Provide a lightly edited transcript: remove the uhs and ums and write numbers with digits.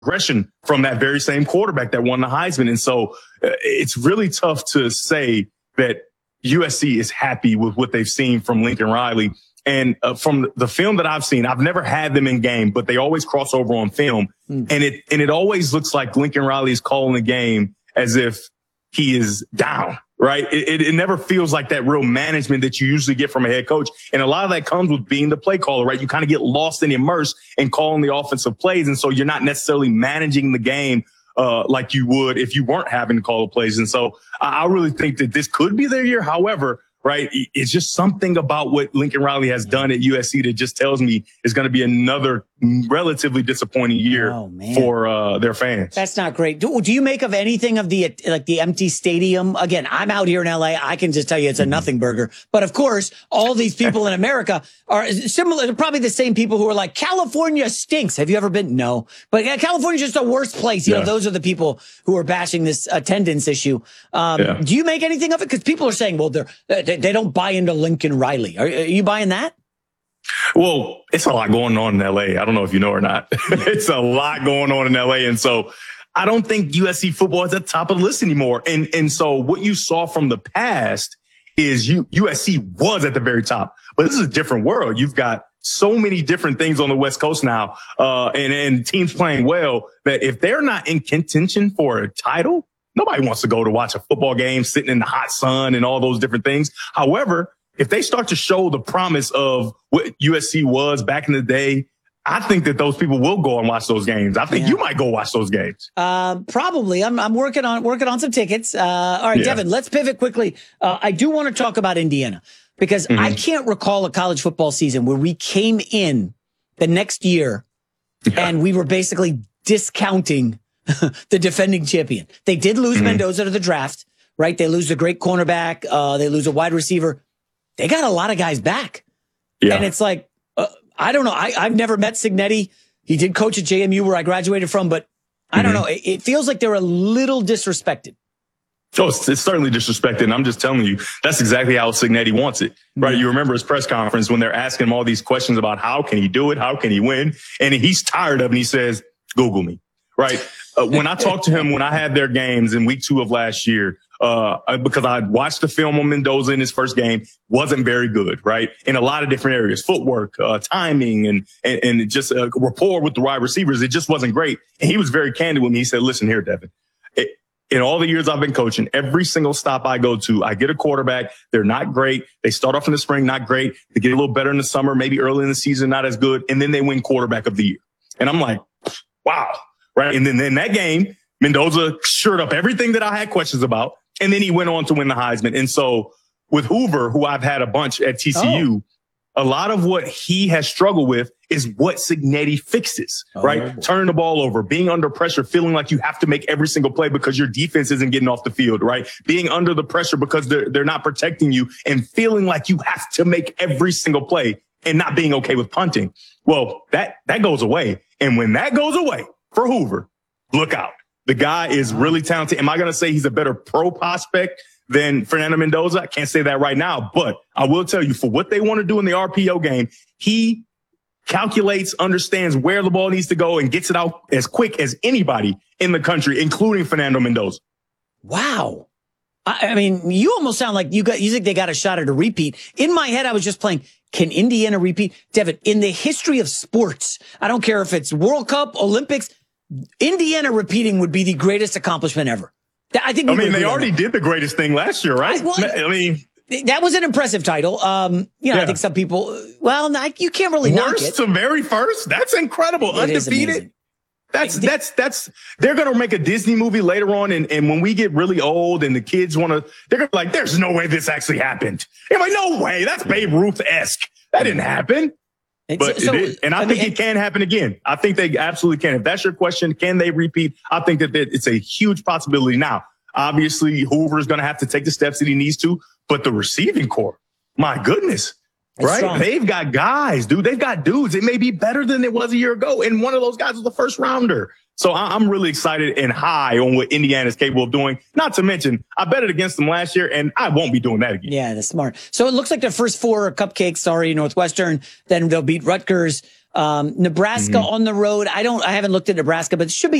progression from that very same quarterback that won the Heisman. And so it's really tough to say that USC is happy with what they've seen from Lincoln Riley. And from the film that I've seen, I've never had them in game, but they always cross over on film. And it always looks like Lincoln Riley is calling the game as if he is down, right? It never feels like that real management that you usually get from a head coach. And a lot of that comes with being the play caller, right? You kind of get lost and immersed in calling the offensive plays. And so you're not necessarily managing the game like you would if you weren't having to call the plays. And so I really think that this could be their year. However, right, it's just something about what Lincoln Riley has done at USC that just tells me it's going to be another relatively disappointing year for their fans. That's not great. Do you make of anything of the empty stadium? Again, I'm out here in LA. I can just tell you it's a nothing burger. But of course, all these people in America are similar. They're probably the same people who are like, California stinks. Have you ever been? No. But California's just the worst place. You know, those are the people who are bashing this attendance issue. Do you make anything of it? Because people are saying, well, they don't buy into Lincoln Riley. Are you buying that? Well, it's a lot going on in LA. I don't know if you know or not. It's a lot going on in LA. And so I don't think USC football is at the top of the list anymore. And so what you saw from the past is USC was at the very top, but this is a different world. You've got so many different things on the West Coast now, and teams playing well that if they're not in contention for a title, nobody wants to go to watch a football game sitting in the hot sun and all those different things. However, if they start to show the promise of what USC was back in the day, I think that those people will go and watch those games. I think you might go watch those games. Probably. I'm working on some tickets. All right, Devin, let's pivot quickly. I do want to talk about Indiana because I can't recall a college football season where we came in the next year and we were basically discounting the defending champion. They did lose Mendoza to the draft, right? They lose a great cornerback. They lose a wide receiver. They got a lot of guys back. And it's like, I don't know. I've never met Cignetti. He did coach at JMU where I graduated from, but I don't know. It feels like they're a little disrespected. Oh, it's certainly disrespected. And I'm just telling you, that's exactly how Cignetti wants it, right? You remember his press conference when they're asking him all these questions about how can he do it? How can he win? And he's tired of it. And he says, Google me, right? When I talked to him, when I had their games in week 2 of last year, because I watched the film on Mendoza in his first game, wasn't very good, right? In a lot of different areas, footwork, timing, and just rapport with the wide receivers. It just wasn't great. And he was very candid with me. He said, listen here, Devin, in all the years I've been coaching, every single stop I go to, I get a quarterback. They're not great. They start off in the spring, not great. They get a little better in the summer, maybe early in the season, not as good. And then they win quarterback of the year. And I'm like, wow. Right. And then in that game, Mendoza shored up everything that I had questions about. And then he went on to win the Heisman. And so with Hoover, who I've had a bunch at TCU, a lot of what he has struggled with is what Cignetti fixes, right? Turning the ball over, being under pressure, feeling like you have to make every single play because your defense isn't getting off the field, right? Being under the pressure because they're not protecting you and feeling like you have to make every single play and not being okay with punting. Well, that goes away. And when that goes away for Hoover, look out. The guy is really talented. Am I going to say he's a better pro prospect than Fernando Mendoza? I can't say that right now, but I will tell you for what they want to do in the RPO game, he calculates, understands where the ball needs to go and gets it out as quick as anybody in the country, including Fernando Mendoza. Wow. I mean, you almost sound like you think they got a shot at a repeat. In my head, I was just playing, can Indiana repeat? Devin, in the history of sports, I don't care if it's World Cup, Olympics, Indiana repeating would be the greatest accomplishment ever. I think. They already did the greatest thing last year, right? That was an impressive title. I think some people, you can't really knock it. Worst to very first. That's incredible. Undefeated. That's they're going to make a Disney movie later on. And when we get really old and the kids they're going to be like, there's no way this actually happened. I'm like, no way. That's Babe Ruth-esque. That didn't happen. But it did. And I think it can happen again. I think they absolutely can. If that's your question, can they repeat? I think that it's a huge possibility. Now, obviously, Hoover is going to have to take the steps that he needs to, but the receiving core, my goodness, right? Strong. They've got guys, dude. They've got dudes. It may be better than it was a year ago. And one of those guys was the first rounder. So I'm really excited and high on what Indiana is capable of doing. Not to mention, I bet it against them last year, and I won't be doing that again. Yeah, that's smart. So it looks like their first 4 are cupcakes. Sorry, Northwestern. Then they'll beat Rutgers. Nebraska on the road. I haven't looked at Nebraska, but it should be